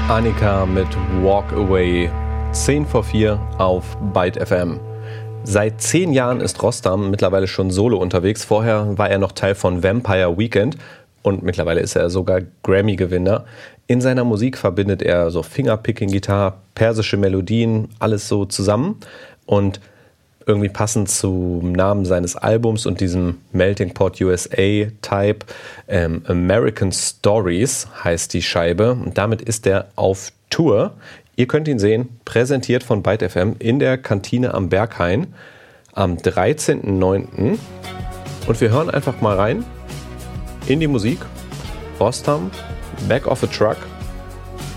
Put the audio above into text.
Annika mit Walk Away, 10 vor 4 auf Byte FM. Seit 10 Jahren ist Rostam mittlerweile schon solo unterwegs. Vorher war er noch Teil von Vampire Weekend und mittlerweile ist er sogar Grammy-Gewinner. In seiner Musik verbindet er so Fingerpicking-Gitarre, persische Melodien, alles so zusammen. Und irgendwie passend zum Namen seines Albums und diesem Melting Pot USA-Type, American Stories heißt die Scheibe. Und damit ist er auf Tour. Ihr könnt ihn sehen, präsentiert von Byte FM in der Kantine am Berghain am 13.09. Und wir hören einfach mal rein in die Musik. Rostam, Back of a Truck.